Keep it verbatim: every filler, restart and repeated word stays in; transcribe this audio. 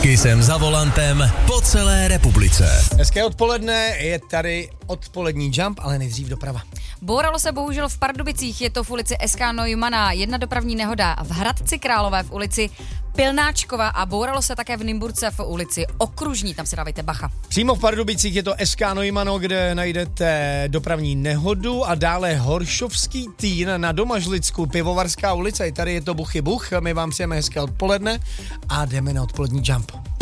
Kissem za volantem po celé republice. Hezké odpoledne, je tady odpolední jump, ale nejdřív doprava. Bouralo se bohužel v Pardubicích, je to v ulici S K Neumana, jedna dopravní nehoda v Hradci Králové v ulici Pilnáčkova a bouralo se také v Nymburce v ulici Okružní, tam si dávejte bacha. Přímo v Pardubicích je to S K Neumano, kde najdete dopravní nehodu a dále Horšovský Týn na Domažlicku, Pivovarská ulice, tady je to Buchy Buch, my vám přejeme hezké odpoledne a jdeme na odpolední jump.